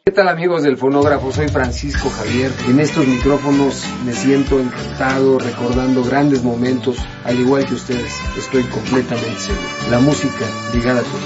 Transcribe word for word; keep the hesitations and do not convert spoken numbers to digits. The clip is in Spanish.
¿Qué tal, amigos del fonógrafo? Soy Francisco Javier. En estos micrófonos me siento encantado recordando grandes momentos, al igual que ustedes. Estoy completamente seguro. La música ligada a tu